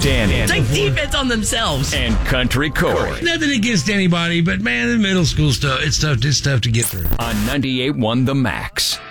Danny. Take defense on themselves. And Country Corey. Nothing against anybody, but man, the middle school stuff, it's tough to get through. On 98.1 The Max.